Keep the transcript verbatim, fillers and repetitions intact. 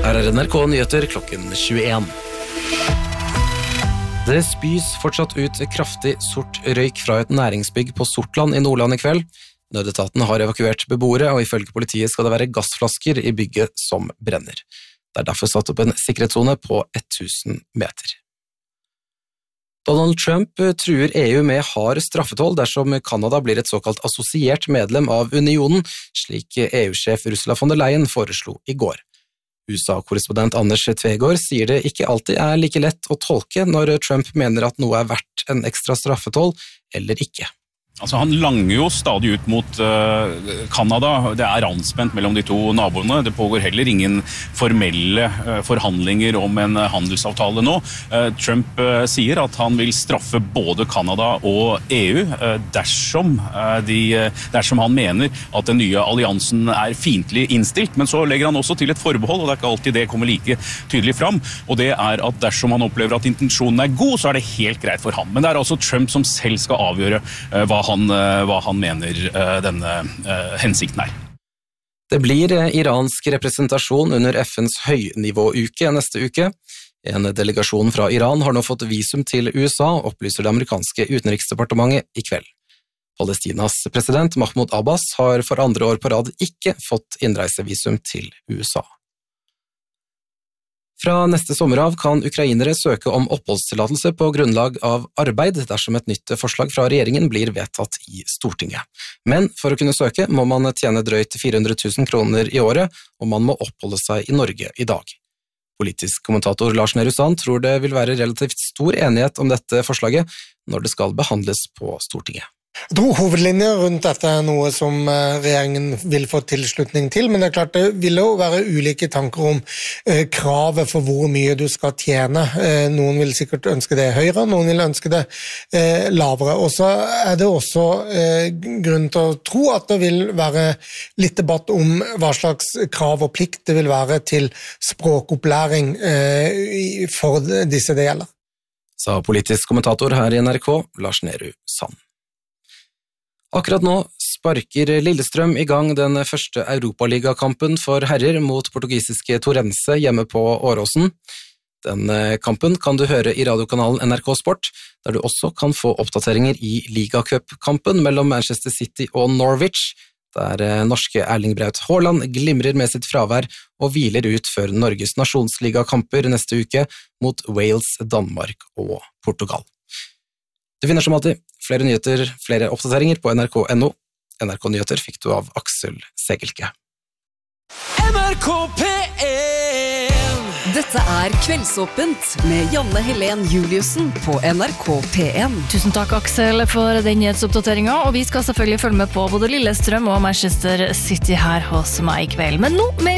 Her er N R K Nyheter klokken tjueen. Det spys fortsatt ut kraftig sort røyk fra et næringsbygg på Sortland i Nordland i kveld. Nødetaten har evakuert beboere, og ifølge politiet skal det være gassflasker i bygget som brenner. Det er derfor satt opp en sikkerhetszone på tusen meter. Donald Trump truer E U med hard straffetoll dersom Kanada blir et såkalt assosiert medlem av unionen, slik E U-sjef Ursula von der Leyen foreslo i går. U S A-korrespondent Anders Tvegård sier det ikke alltid er like lett å tolke når Trump mener at noe er verdt en ekstra straffetoll eller ikke. Altså, han langer jo stadig ut mot Kanada. Uh, det er anspent mellom de to naboene. Det pågår heller ingen formelle uh, forhandlinger om en uh, handelsavtale nå. Uh, Trump uh, sier at han vil straffe både Kanada og E U uh, dersom, uh, de, uh, dersom han mener at den nye alliansen er fiendtlig innstilt. Men så legger han også til et forbehold, og det er ikke alltid det kommer like tydelig fram. Og det er at dersom han opplever at intensjonen er god, så er det helt greit for ham. Men det er altså Trump som selv skal avgjøre uh, hva Han, hva han mener uh, denne uh, hensikten er. Det blir iransk representasjon under F N's høynivåuke neste uke. En delegasjon fra Iran har nå fått visum til U S A, opplyser det amerikanske utenriksdepartementet i kveld. Palestinas president Mahmoud Abbas har for andre år på rad ikke fått innreisevisum til U S A. Fra neste sommer av kan ukrainere søke om oppholdstillatelse på grunnlag av arbeid dersom et nytt forslag fra regjeringen blir vedtatt i Stortinget. Men for å kunne søke må man tjene drøyt fire hundre tusen kroner i året, og man må oppholde seg i Norge i dag. Politisk kommentator Lars Nehru Sand tror det vil være relativt stor enighet om dette forslaget når det skal behandles på Stortinget. Jeg tror hovedlinjer rundt dette er noe som regjeringen vil få tilslutning til, men det er klart det vil jo være ulike tanker om eh, kravet for hvor mye du skal tjene. Eh, noen vil sikkert ønske det høyere, noen vil ønske det eh, lavere. Og så er det også eh, grunn til å tro at det vil være litt debatt om hva slags krav og plikt det vil være til språkopplæring eh, for disse det gjelder. Sa politisk kommentator her i N R K, Lars Nehru Sand. Akkurat nå sparker Lillestrøm i gang den første Europaligakampen for herrer mot portugisiske Torrense hjemme på Åråsen. Den kampen kan du høre i radiokanalen N R K Sport, der du også kan få oppdateringer i Liga-cup-kampen mellom Manchester City og Norwich, der norske Erling Braut Haaland glimrer med sitt fravær og hviler ut før Norges nasjonsligakamper neste uke mot Wales, Danmark og Portugal. Du finner som alltid flere nyheter, flere oppdateringer på N R K punktum N O. N R K Nyheter fikk du av Aksel Segelke. N R K P en! Dette er Kveldsåpent med Janne Helen Juliussen på N R K P en. Tusen takk, Aksel, for den nyhetsoppdateringen, og vi skal selvfølgelig følge med på både Lillestrøm og Manchester City her hos meg i kveld. Men nå med